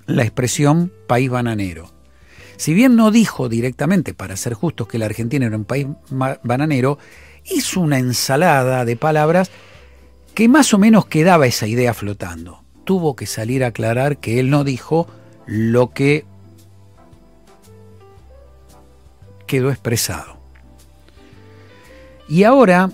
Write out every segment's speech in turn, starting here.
la expresión país bananero. Si bien no dijo directamente, para ser justos, que la Argentina era un país bananero, hizo una ensalada de palabras que más o menos quedaba esa idea flotando. Tuvo que salir a aclarar que él no dijo lo que quedó expresado. Y ahora,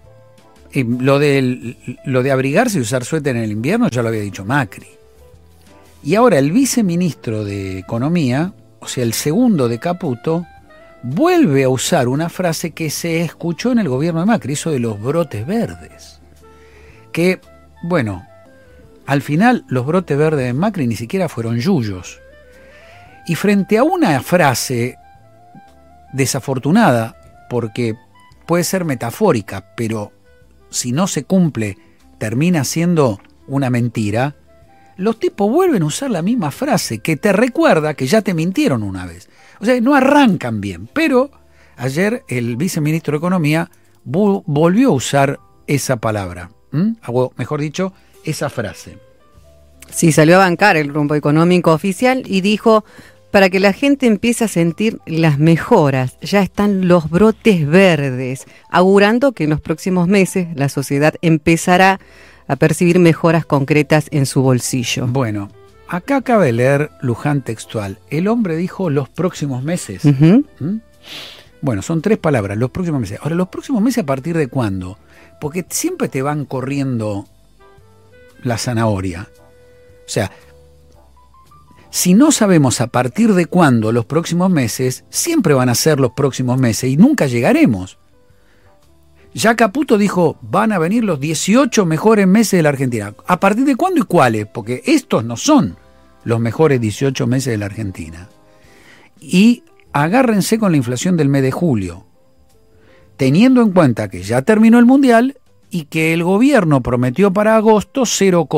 lo de abrigarse y usar suéter en el invierno ya lo había dicho Macri. Y ahora el viceministro de Economía, o sea, el segundo de Caputo, vuelve a usar una frase que se escuchó en el gobierno de Macri, eso de los brotes verdes. Que, bueno, al final los brotes verdes de Macri ni siquiera fueron yuyos. Y frente a una frase desafortunada, porque puede ser metafórica, pero si no se cumple, termina siendo una mentira, los tipos vuelven a usar la misma frase que te recuerda que ya te mintieron una vez. O sea, no arrancan bien, pero ayer el viceministro de Economía volvió a usar esa palabra, o mejor dicho, esa frase. Sí, salió a bancar el rumbo económico oficial y dijo: para que la gente empiece a sentir las mejoras, ya están los brotes verdes, augurando que en los próximos meses la sociedad empezará a percibir mejoras concretas en su bolsillo. Bueno, acá acaba de leer Luján textual. El hombre dijo los próximos meses. Bueno, son 3 palabras, los próximos meses. Ahora, ¿los próximos meses a partir de cuándo? Porque siempre te van corriendo la zanahoria. O sea, si no sabemos a partir de cuándo los próximos meses, siempre van a ser los próximos meses y nunca llegaremos. Ya Caputo dijo, van a venir los 18 mejores meses de la Argentina. ¿A partir de cuándo y cuáles? Porque estos no son los mejores 18 meses de la Argentina. Y agárrense con la inflación del mes de julio, teniendo en cuenta que ya terminó el Mundial y que el gobierno prometió para agosto 0,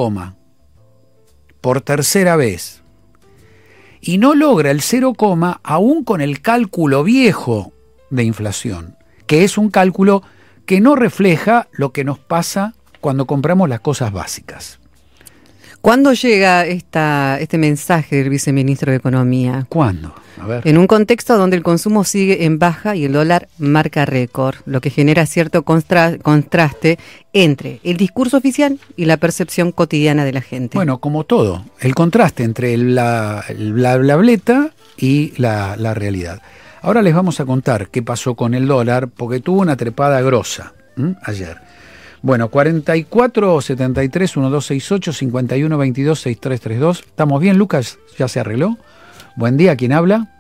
por tercera vez. Y no logra el 0, aún con el cálculo viejo de inflación, que es un cálculo que no refleja lo que nos pasa cuando compramos las cosas básicas. ¿Cuándo llega este mensaje del viceministro de Economía? ¿Cuándo? A ver. En un contexto donde el consumo sigue en baja y el dólar marca récord, lo que genera cierto contraste entre el discurso oficial y la percepción cotidiana de la gente. Bueno, como todo, el contraste entre la blableta y la realidad. Ahora les vamos a contar qué pasó con el dólar, porque tuvo una trepada grosa ayer. Bueno, 44 73 1268 51 22 6332. ¿Estamos bien, Lucas? ¿Ya se arregló? Buen día, ¿quién habla?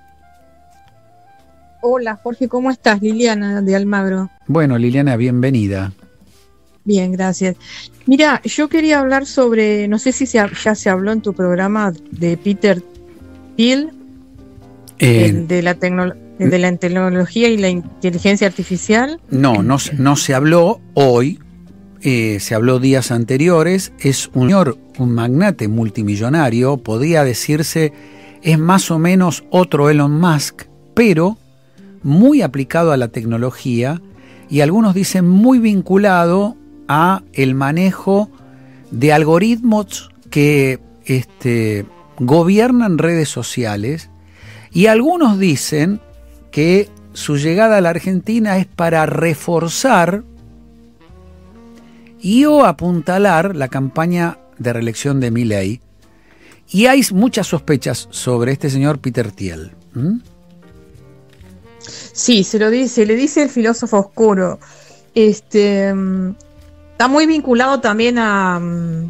Hola, Jorge, ¿cómo estás? Liliana, de Almagro. Bueno, Liliana, bienvenida. Bien, gracias. Mira, yo quería hablar sobre, no sé si ya se habló en tu programa de Peter Thiel, de la tecnología y la inteligencia artificial. No se habló hoy. Se habló días anteriores. Es un magnate multimillonario, podría decirse, es más o menos otro Elon Musk, pero muy aplicado a la tecnología y algunos dicen muy vinculado a el manejo de algoritmos que gobiernan redes sociales, y algunos dicen que su llegada a la Argentina es para reforzar y o apuntalar la campaña de reelección de Milei. Y hay muchas sospechas sobre este señor Peter Thiel. Sí, se le dice el filósofo oscuro. Está muy vinculado también a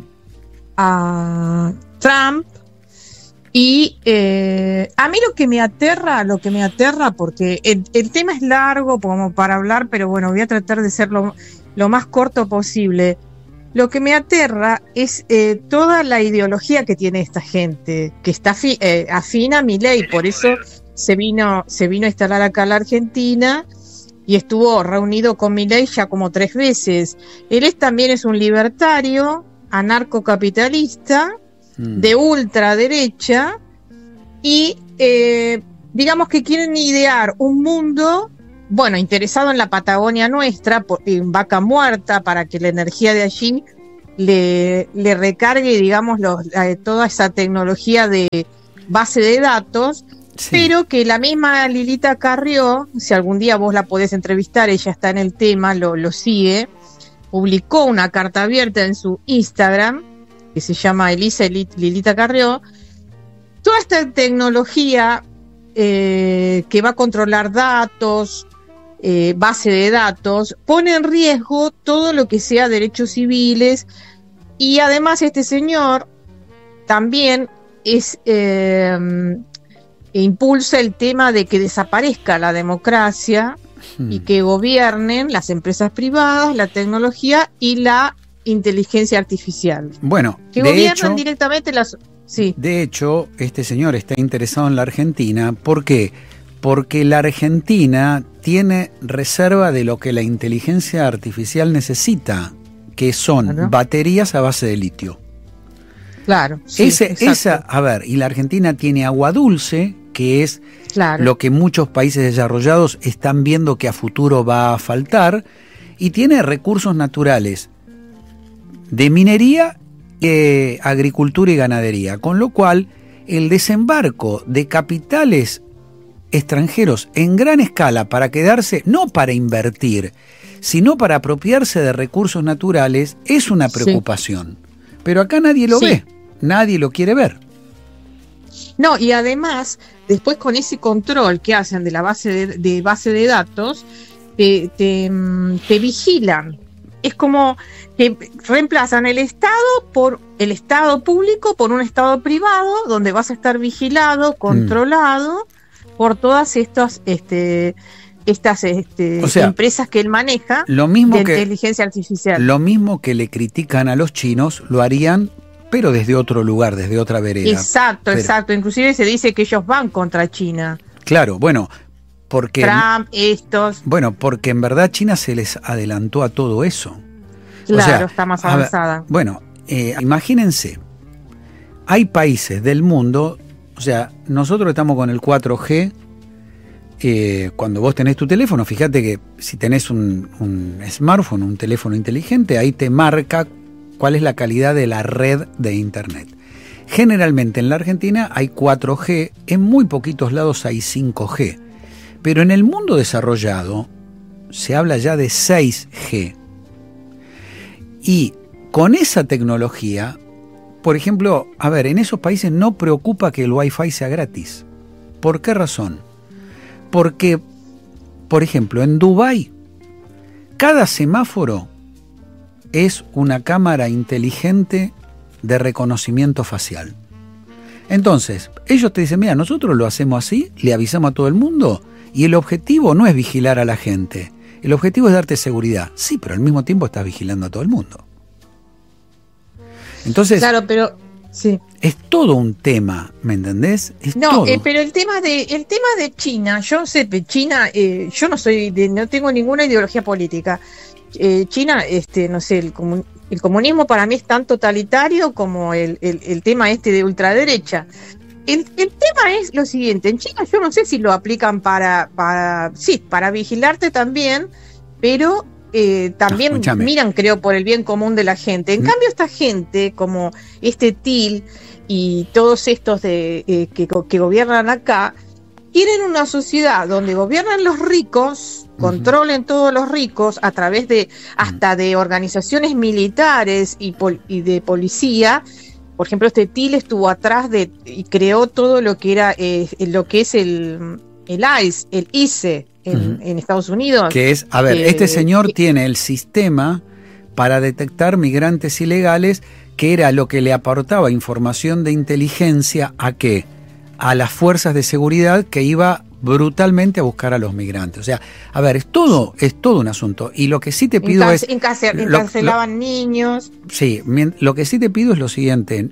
Trump. Y a mí lo que me aterra, porque el tema es largo como para hablar, pero bueno, voy a tratar de ser lo más corto posible. Lo que me aterra es toda la ideología que tiene esta gente, que está afín a Milei, por eso se vino a instalar acá a la Argentina y estuvo reunido con Milei ya como 3 veces. Él también es un libertario, anarcocapitalista, de ultraderecha, y digamos que quieren idear un mundo, interesado en la Patagonia nuestra, en Vaca Muerta, para que la energía de allí le recargue, digamos, toda esa tecnología de base de datos, sí. Pero que la misma Lilita Carrió, si algún día vos la podés entrevistar, ella está en el tema, lo sigue, publicó una carta abierta en su Instagram, que se llama Lilita Carrió. Toda esta tecnología que va a controlar datos, base de datos, pone en riesgo todo lo que sea derechos civiles, y además este señor también impulsa el tema de que desaparezca la democracia y que gobiernen las empresas privadas, la tecnología y la inteligencia artificial. Bueno, que gobiernan directamente las... Sí. De hecho, este señor está interesado en la Argentina. ¿Por qué? Porque la Argentina tiene reserva de lo que la inteligencia artificial necesita, que son baterías a base de litio. Claro. Sí, y la Argentina tiene agua dulce, que es lo que muchos países desarrollados están viendo que a futuro va a faltar, y tiene recursos naturales de minería, agricultura y ganadería, con lo cual el desembarco de capitales extranjeros en gran escala para quedarse, no para invertir, sino para apropiarse de recursos naturales, es una preocupación. Sí. Pero acá nadie lo ve, nadie lo quiere ver. No, y además, después con ese control que hacen de la base de datos, te vigilan. Es como que reemplazan el Estado por el Estado público por un Estado privado, donde vas a estar vigilado, controlado por todas estas empresas que él maneja de inteligencia artificial. Lo mismo que le critican a los chinos, lo harían, pero desde otro lugar, desde otra vereda. Exacto. Inclusive se dice que ellos van contra China. Claro, bueno, porque Trump, estos. Bueno, porque en verdad China se les adelantó a todo eso. Claro, está más avanzada. Imagínense, hay países del mundo, o sea, nosotros estamos con el 4G. Cuando vos tenés tu teléfono, fíjate que si tenés un smartphone, un teléfono inteligente, ahí te marca cuál es la calidad de la red de internet. Generalmente en la Argentina hay 4G, en muy poquitos lados hay 5G, pero en el mundo desarrollado se habla ya de 6G. Y con esa tecnología, por ejemplo, en esos países no preocupa que el Wi-Fi sea gratis. ¿Por qué razón? Porque, por ejemplo, en Dubái, cada semáforo es una cámara inteligente de reconocimiento facial. Entonces, ellos te dicen, mira, nosotros lo hacemos así, le avisamos a todo el mundo, y el objetivo no es vigilar a la gente, el objetivo es darte seguridad. Sí, pero al mismo tiempo estás vigilando a todo el mundo. Entonces, claro, pero sí. Es todo un tema, ¿me entendés? Pero el tema de China, yo sé, China, yo no tengo ninguna ideología política. China, no sé, el comunismo para mí es tan totalitario como el tema de ultraderecha. El tema es lo siguiente: en China yo no sé si lo aplican para vigilarte también, pero también miran, creo, por el bien común de la gente. En cambio, esta gente, como Thiel y todos estos que gobiernan acá, quieren una sociedad donde gobiernan los ricos, controlen todos los ricos a través de hasta de organizaciones militares y de policía. Por ejemplo, Thiel estuvo atrás y creó todo lo que era lo que es el ICE en Estados Unidos. Que es, este señor tiene el sistema para detectar migrantes ilegales, que era lo que le aportaba información de inteligencia a las fuerzas de seguridad que iba brutalmente a buscar a los migrantes. O sea, es todo un asunto. Y lo que sí te pido encarcelaban niños. Sí, lo que sí te pido es lo siguiente.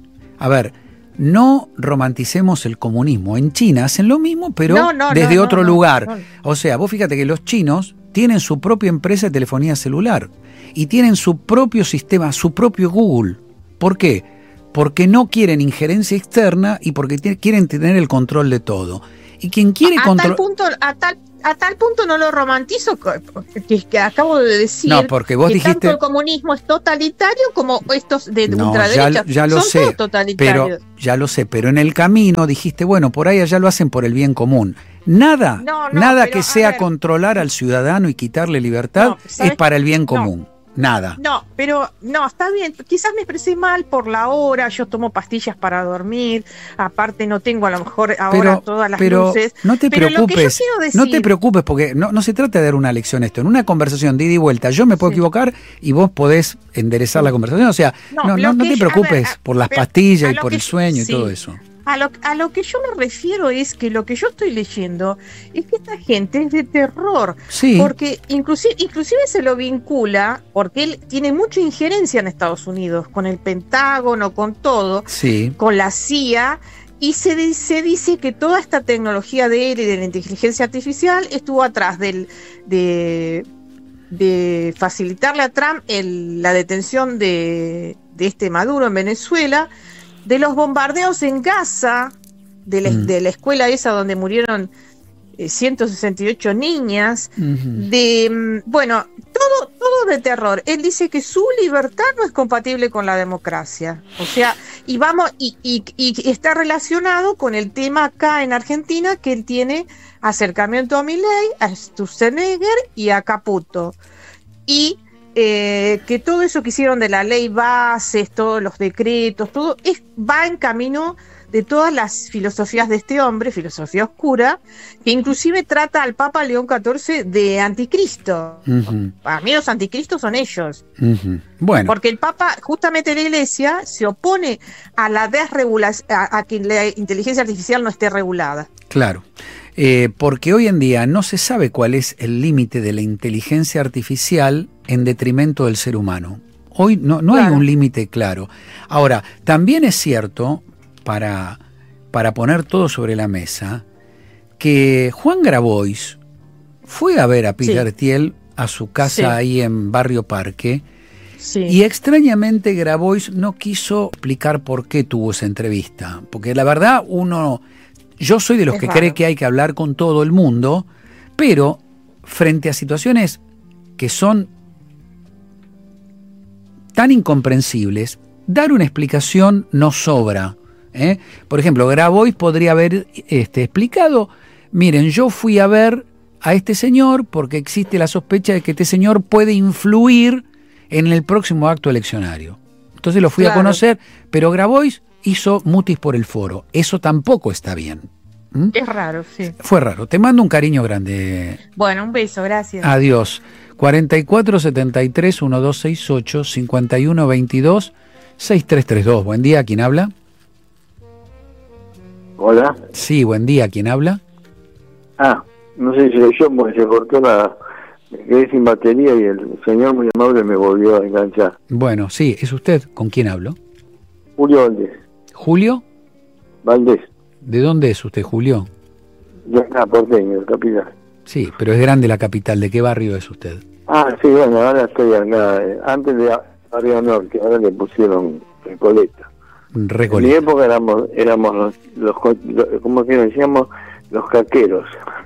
No romanticemos el comunismo. En China hacen lo mismo, pero desde otro lugar. O sea, vos fíjate que los chinos tienen su propia empresa de telefonía celular y tienen su propio sistema, su propio Google. ¿Por qué? Porque no quieren injerencia externa y porque quieren tener el control de todo. Y quien quiere controlar... A tal punto no lo romantizo que acabo de decir. No, porque vos dijiste... tanto el comunismo es totalitario como estos de ultraderecha ya lo son sé, todos totalitarios. Ya lo sé, pero en el camino dijiste, bueno, por ahí allá lo hacen por el bien común. Nada pero, que sea controlar al ciudadano y quitarle libertad es para el bien común. Nada. No, está bien. Quizás me expresé mal por la hora. Yo tomo pastillas para dormir. Aparte, no tengo a lo mejor ahora todas las luces. No te preocupes. Decir... No te preocupes, porque no se trata de dar una lección esto. En una conversación de ida y vuelta, yo me puedo equivocar y vos podés enderezar la conversación. O sea, no te preocupes por las pastillas y por el sueño y todo eso. A lo que yo me refiero es que lo que yo estoy leyendo es que esta gente es de terror, porque inclusive se lo vincula, porque él tiene mucha injerencia en Estados Unidos, con el Pentágono, con todo, con la CIA, y se dice que toda esta tecnología de él y de la inteligencia artificial estuvo atrás de facilitarle a Trump la detención de este Maduro en Venezuela, de los bombardeos en Gaza, de la escuela esa donde murieron 168 niñas, todo de terror. Él dice que su libertad no es compatible con la democracia. O sea, y está relacionado con el tema acá en Argentina, que él tiene acercamiento a Milei, a Sturzenegger y a Caputo. Y que todo eso que hicieron de la ley bases, todos los decretos, todo va en camino de todas las filosofías de este hombre, filosofía oscura, que inclusive trata al Papa León XIV de anticristo. Para mí los anticristos son ellos. Bueno. Porque el Papa, justamente la Iglesia, se opone a la desregulación, a que la inteligencia artificial no esté regulada. Claro. Porque hoy en día no se sabe cuál es el límite de la inteligencia artificial en detrimento del ser humano. Hoy no hay un límite claro. Ahora, también es cierto, para poner todo sobre la mesa, que Juan Grabois fue a ver a Peter Thiel a su casa ahí en Barrio Parque, y extrañamente Grabois no quiso explicar por qué tuvo esa entrevista. Porque la verdad, yo soy de los que cree que hay que hablar con todo el mundo, pero frente a situaciones que son tan incomprensibles, dar una explicación no sobra. Por ejemplo, Grabois podría haber explicado, miren, yo fui a ver a este señor porque existe la sospecha de que este señor puede influir en el próximo acto eleccionario. Entonces lo fui a conocer, pero Grabois hizo mutis por el foro. Eso tampoco está bien. Es raro, sí. Fue raro. Te mando un cariño grande. Bueno, un beso, gracias. Adiós. 4473-1268, 5122-6332. Buen día, ¿quién habla? Hola. Sí, buen día, ¿quién habla? No sé si soy yo, porque se cortó me quedé sin batería y el señor muy amable me volvió a enganchar. Bueno, sí, ¿es usted? ¿Con quién hablo? Julio Valdés. ¿Julio? Valdés. ¿De dónde es usted, Julio? Yo acá, porteño, capital. Sí, pero es grande la capital. ¿De qué barrio es usted? Sí, bueno, ahora estoy acá. Antes de Barrio Norte, ahora le pusieron Recoleta. En mi época éramos los ¿cómo que decíamos? Los caqueros.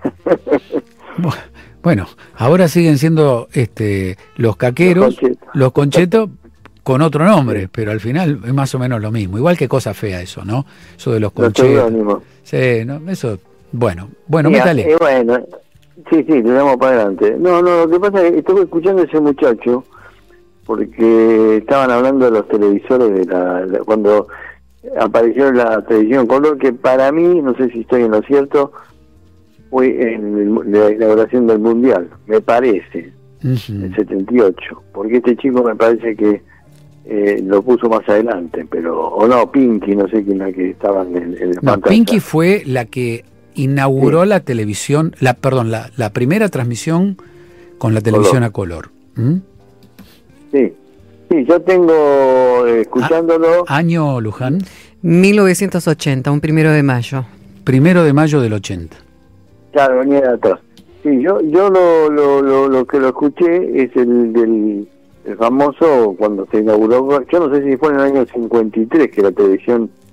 Bueno, ahora siguen siendo los caqueros, los conchetos con otro nombre, pero al final es más o menos lo mismo. Igual que cosa fea eso, ¿no? Eso de los conchetos. Sí, no, eso, bueno, métale. Sí, le damos para adelante. No, lo que pasa es que estuve escuchando a ese muchacho porque estaban hablando de los televisores cuando apareció la televisión color, que para mí, no sé si estoy en lo cierto, fue en la inauguración del Mundial, me parece, el 78, porque este chico me parece que lo puso más adelante, o no, Pinky, no sé quién la que estaba en el pantalla. Pinky fue la que inauguró la televisión, la primera transmisión con la televisión a color. Sí, yo tengo, escuchándolo... ¿Año, Luján? 1980, un 1 de mayo. 1 de mayo del 80. Claro, venía de atrás. Sí, yo lo que lo escuché es el famoso cuando se inauguró, yo no sé si fue en el año 53 que la televisión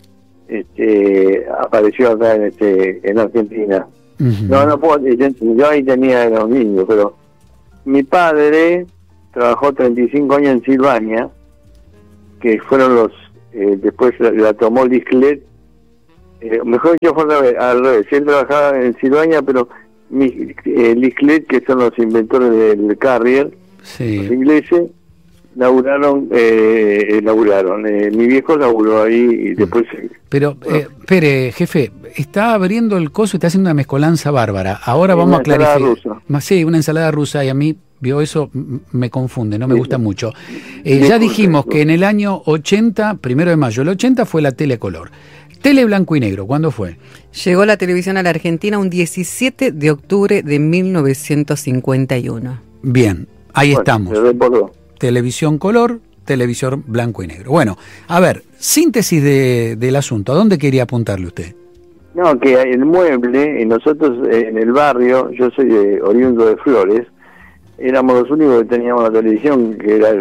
apareció acá en Argentina. Uh-huh. No puedo, yo ahí era un niño, pero mi padre trabajó 35 años en Silvania, que fueron después la tomó Lisclet, mejor dicho fue al revés, él trabajaba en Silvania, pero Lisclet, que son los inventores del Carrier, sí, los ingleses, laburaron, mi viejo laburó ahí y después... Pero, espere, jefe, está abriendo el coso y está haciendo una mezcolanza bárbara. Ahora vamos a clarificar. Sí, una ensalada rusa, y a mí, eso me confunde, no me gusta mucho. Ya dijimos que en el año 80, 1 de mayo, el 80 fue la tele color. Tele blanco y negro, ¿cuándo fue? Llegó la televisión a la Argentina un 17 de octubre de 1951. Bien, ahí estamos. Televisión color, televisión blanco y negro. Bueno, a ver, síntesis del asunto. ¿A dónde quería apuntarle usted? No, que el mueble, y nosotros en el barrio, yo soy oriundo de Flores, éramos los únicos que teníamos la televisión, que era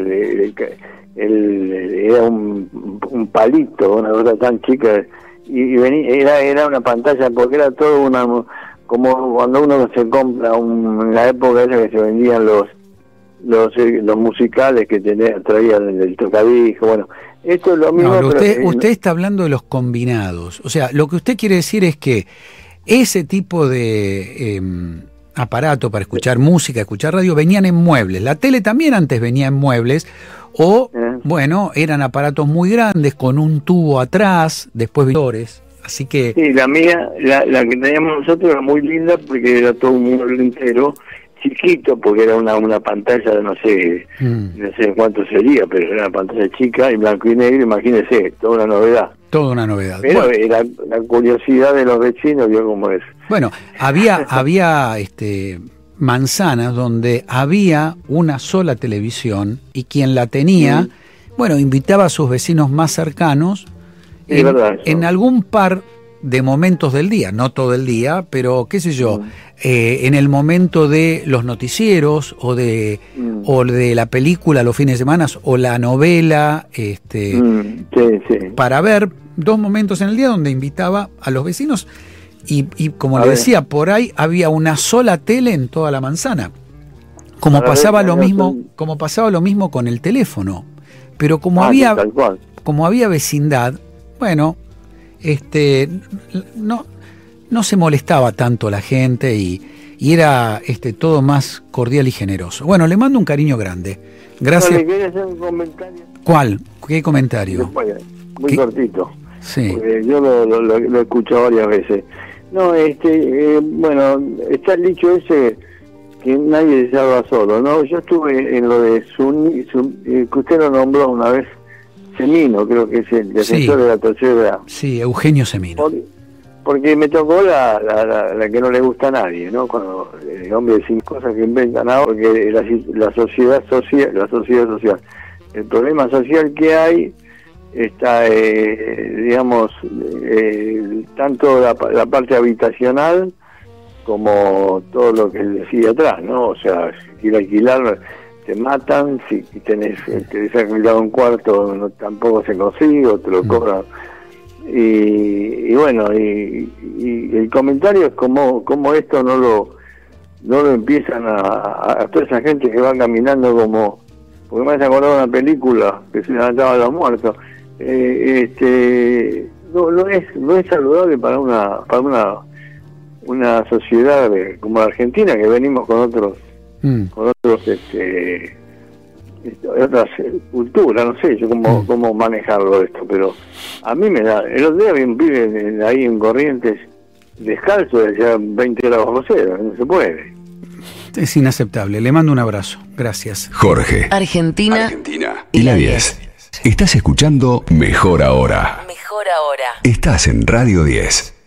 era un palito, una cosa tan chica, y era una pantalla, porque era todo como cuando uno se compra en la época esa que se vendían los musicales que traían el tocadisco. Bueno, esto es lo mismo. No, usted está hablando de los combinados. O sea, lo que usted quiere decir es que ese tipo de aparato para escuchar música, escuchar radio, venían en muebles. La tele también antes venía en muebles, o bueno, eran aparatos muy grandes con un tubo atrás, después visores. Así que sí, la mía, la que teníamos nosotros era muy linda porque era todo un mueble entero, chiquito, porque era una pantalla de no sé cuánto sería, pero era una pantalla chica y blanco y negro, imagínese, toda una novedad. Toda una novedad. Pero bueno, la curiosidad de los vecinos, vio cómo es. Bueno, había manzanas donde había una sola televisión y quien la tenía, bueno, invitaba a sus vecinos más cercanos en algún par de momentos del día, no todo el día, pero qué sé yo, en el momento de los noticieros o de la película los fines de semana o la novela, para ver 2 momentos en el día donde invitaba a los vecinos y como le decía, por ahí había una sola tele en toda la manzana. Como pasaba lo mismo con el teléfono, pero como había vecindad, bueno, no se molestaba tanto la gente y era todo más cordial y generoso. Bueno, le mando un cariño grande. Gracias. ¿Le quería hacer un comentario? ¿Cuál? ¿Qué comentario? Muy cortito. Sí. Yo lo he escuchado varias veces. No, bueno, está el dicho ese que nadie se salva solo, ¿no? Yo estuve en lo de que usted lo nombró una vez, Semino, creo que es el defensor de la tercera edad. Sí, Eugenio Semino. Porque me tocó la que no le gusta a nadie, ¿no? Cuando el hombre sin cosas que inventan ahora, porque la sociedad social, el problema social que hay está, digamos, tanto la parte habitacional como todo lo que decía atrás, ¿no? O sea, si quieres alquilar, te matan, si querés alquilar un cuarto, tampoco se consigue, o te lo cobran. Y bueno, y el comentario es como esto no lo empiezan a toda esa gente que va caminando como, porque me hace acordar una película que se levantaba a los muertos. No es saludable para una sociedad como la Argentina, que venimos con otras otras culturas, no sé yo cómo manejarlo esto, pero a mí me da. El otro día viven ahí en Corrientes descalzo, decía 20 grados bajo cero, no se puede. Es inaceptable. Le mando un abrazo. Gracias. Jorge. Argentina y la 10. Estás escuchando Mejor Ahora. Estás en Radio 10.